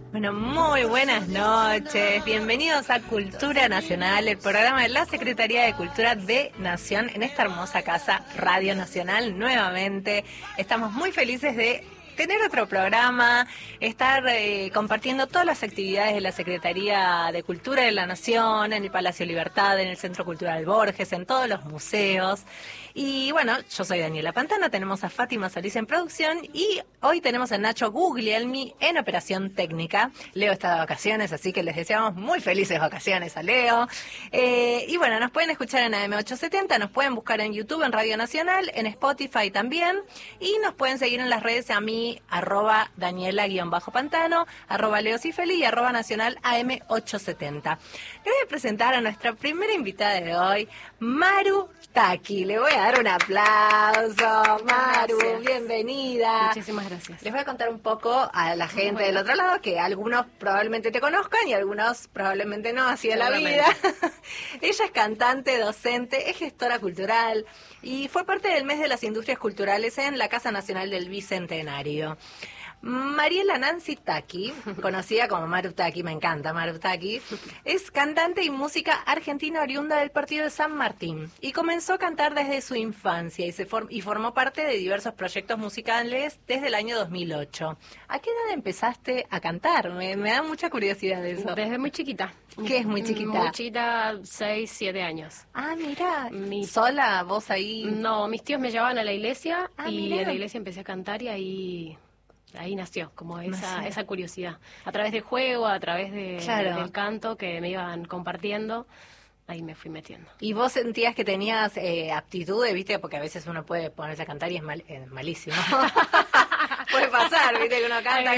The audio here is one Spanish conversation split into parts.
Bueno, muy buenas noches. Bienvenidos a Cultura Nacional, el programa de la Secretaría de Cultura de Nación en esta hermosa casa Radio Nacional. Nuevamente estamos muy felices de tener otro programa, estar compartiendo todas las actividades de la Secretaría de Cultura de la Nación, en el Palacio Libertad, en el Centro Cultural Borges, en todos los museos. Y bueno, yo soy Daniela Pantano, tenemos a Fátima Solís en producción y hoy tenemos a Nacho Guglielmi en operación técnica. Leo está de vacaciones, así que les deseamos muy felices vacaciones a Leo. Y bueno, nos pueden escuchar en AM870, nos pueden buscar en YouTube, en Radio Nacional, en Spotify también, y nos pueden seguir en las redes a mí, @Daniela_Pantano, @Leocifeli y @Nacional AM870. Les voy a presentar a nuestra primera invitada de hoy, Maru Taki. Le voy a dar un aplauso. Maru, Gracias. Bienvenida. Muchísimas gracias. Les voy a contar un poco a la gente del otro lado, que algunos probablemente te conozcan y algunos probablemente no, así de la vida. Ella es cantante, docente, es gestora cultural y fue parte del mes de las industrias culturales en la Casa Nacional del Bicentenario. Mariela Nancy Taki, conocida como Maru Taki, me encanta Maru Taki, es cantante y música argentina oriunda del partido de San Martín y comenzó a cantar desde su infancia y formó parte de diversos proyectos musicales desde el año 2008. ¿A qué edad empezaste a cantar? Me da mucha curiosidad de eso. Desde muy chiquita. ¿Qué es muy chiquita? Muy chiquita, 6, 7 años. Ah, mira, ¿sola vos ahí? No, mis tíos me llevaban a la iglesia y mirá. en la iglesia empecé a cantar y ahí nació como Nació. esa curiosidad. A través del juego, a través del canto que me iban compartiendo, ahí me fui metiendo. ¿Y vos sentías que tenías aptitudes, viste? Porque a veces uno puede ponerse a cantar y es malísimo. Puede pasar, viste, que uno canta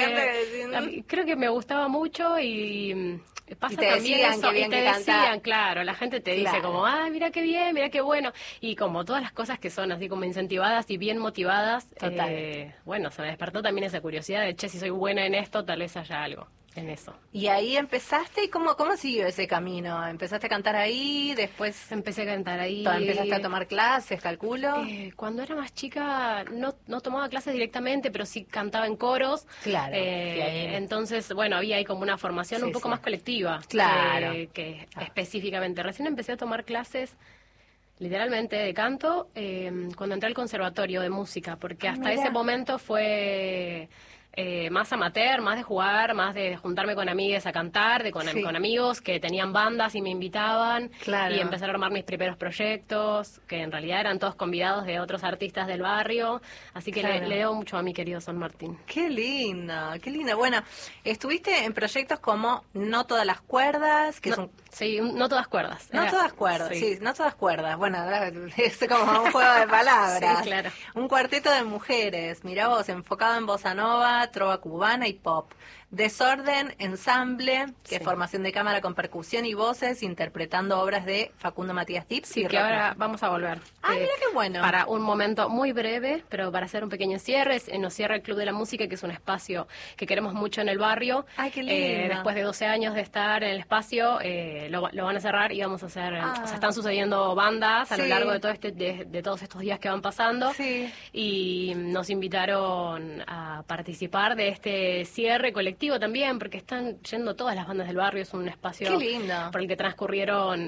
y creo que me gustaba mucho y pasa y te también decían eso, que bien y te que decían, cantás. claro, la gente te dice Claro. como, ay, mira qué bien, mira qué bueno, y como todas las cosas que son así como incentivadas y bien motivadas, Total. bueno, se me despertó también esa curiosidad de, che, si soy buena en esto, tal vez haya algo en eso. Y ahí empezaste, ¿y cómo siguió ese camino? ¿Empezaste a cantar ahí, después Empecé a cantar ahí. empezaste a tomar clases, calculo? Cuando era más chica no tomaba clases directamente, pero sí cantaba en coros. Claro. Entonces, bueno, había ahí como una formación Sí, un poco sí. más colectiva. Claro. Que específicamente. Recién empecé a tomar clases literalmente de canto cuando entré al conservatorio de música, porque hasta mirá. ese momento fue más amateur, más de jugar, más de juntarme con amigas a cantar, con amigos que tenían bandas y me invitaban, Claro. y empezar a armar mis primeros proyectos, que en realidad eran todos convidados de otros artistas del barrio, así que Claro. le debo mucho a mi querido San Martín. Qué lindo, qué lindo. Bueno, estuviste en proyectos como No Todas las Cuerdas, que es un... Sí, no todas cuerdas. No todas cuerdas, Sí. sí, no todas cuerdas. Bueno, es como un juego de palabras. Sí, claro. Un cuarteto de mujeres, mirá vos, enfocado en bossa nova, trova cubana y pop. Desorden, ensamble, que es Sí. formación de cámara con percusión y voces, interpretando obras de Facundo Matías Tips. Sí, y que Rock ahora Nacional. vamos a volver. Ah, mira qué bueno. Para un momento muy breve, pero para hacer un pequeño cierre, nos cierra el Club de la Música, que es un espacio que queremos mucho en el barrio. Ay, qué lindo. Después de 12 años de estar en el espacio, lo van a cerrar y vamos a hacer... O sea, están sucediendo bandas a lo Sí. largo de de todos estos días que van pasando. Sí. Y nos invitaron a participar de este cierre colectivo también, porque están yendo todas las bandas del barrio. Es un espacio Qué lindo. por el que transcurrieron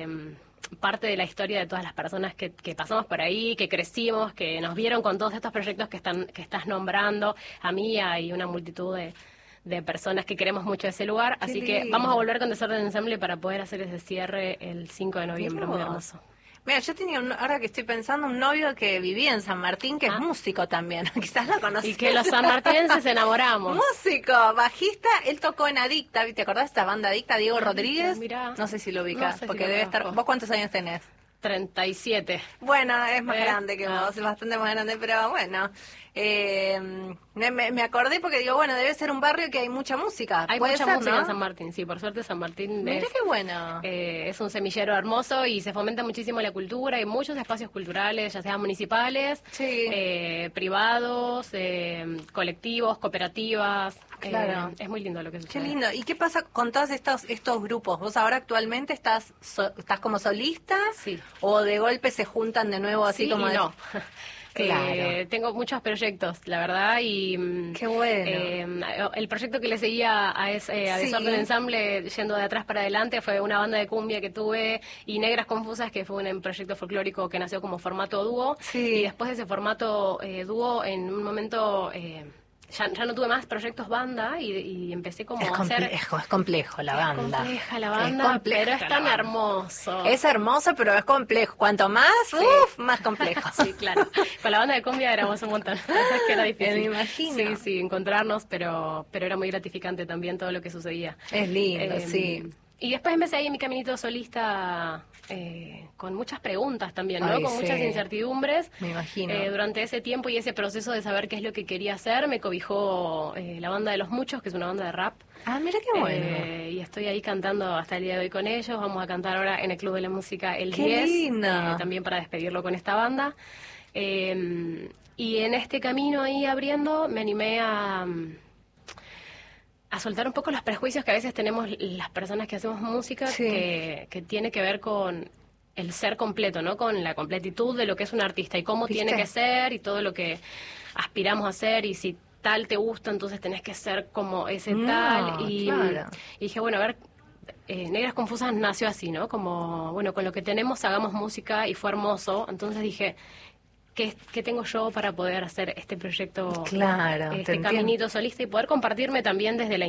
parte de la historia de todas las personas que pasamos por ahí, que crecimos, que nos vieron con todos estos proyectos que estás nombrando, a mí y una multitud de personas que queremos mucho ese lugar. Qué Así que lindo. vamos a volver con Desorden Ensemble para poder hacer ese cierre el 5 de noviembre. Mirá Muy vos. hermoso. Mira, yo tenía, ahora que estoy pensando, un novio que vivía en San Martín, que es músico también. Quizás lo conocés. Y que los sanmartinenses enamoramos. Músico, bajista, él tocó en Adicta, ¿te acordás de esta banda Adicta? Diego Adicta, Rodríguez. mirá. No sé si lo ubicás, No sé si porque lo debe conozco. estar... ¿Vos cuántos años tenés? 37. Bueno, es más grande que Ah. vos, es bastante más grande, pero bueno. Me acordé porque digo, bueno, debe ser un barrio que hay mucha música. Hay ¿Puede mucha ser, música no? en San Martín, sí, por suerte San Martín Mirá qué bueno. es un semillero hermoso y se fomenta muchísimo la cultura. Hay muchos espacios culturales, ya sean municipales, Sí. privados, colectivos, cooperativas. Claro. Es muy lindo lo que Qué sucede. lindo. ¿Y qué pasa con todos estos grupos? ¿Vos ahora actualmente estás como solista? Sí. ¿O de golpe se juntan de nuevo así Sí como... y no. Claro. Tengo muchos proyectos, la verdad, y Qué bueno. el proyecto que le seguía a Desorden Ensamble, yendo de atrás para adelante, fue una banda de cumbia que tuve, y Negras Confusas, que fue un proyecto folclórico que nació como formato dúo, y después de ese formato dúo, en un momento... Ya no tuve más proyectos banda y empecé como a hacer... Es complejo la banda. Es compleja la banda, pero es tan hermoso. Es hermoso, pero es complejo. Cuanto más, más complejo. Sí, claro. Con la banda de cumbia éramos un montón. Que era difícil. Me imagino. Sí, encontrarnos, pero era muy gratificante también todo lo que sucedía. Es lindo, sí. Y después empecé ahí mi caminito solista con muchas preguntas también, ¿no? Con muchas incertidumbres. Me imagino. Durante ese tiempo y ese proceso de saber qué es lo que quería hacer, me cobijó la banda de Los Muchos, que es una banda de rap. Ah, mira qué bueno. Y estoy ahí cantando hasta el día de hoy con ellos. Vamos a cantar ahora en el Club de la Música el ¡Qué 10. lindo! También para despedirlo con esta banda. Y en este camino ahí abriendo, me animé a soltar un poco los prejuicios que a veces tenemos las personas que hacemos música, que tiene que ver con el ser completo, ¿no? Con la completitud de lo que es un artista y cómo tiene que ser y todo lo que aspiramos a hacer, y si tal te gusta, entonces tenés que ser como ese tal. Y dije, bueno, a ver, Negras Confusas nació así, ¿no? Como, bueno, con lo que tenemos hagamos música, y fue hermoso. Entonces dije, ¿qué tengo yo para poder hacer este proyecto, Claro, este caminito solista, y poder compartirme también desde la